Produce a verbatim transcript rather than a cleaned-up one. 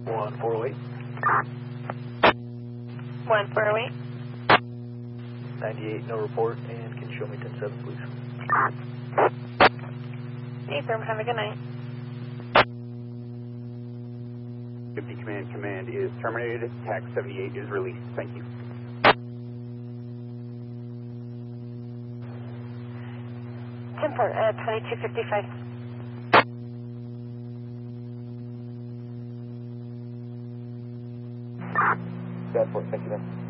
one four oh eight. one four oh eight. ninety-eight, no report, and can you show me ten seven, please? Affirm, have a good night. fifty command, command is terminated. Tax seventy-eight is released. Thank you. ten four, uh, twenty-two fifty-five. That's what, thank you, man.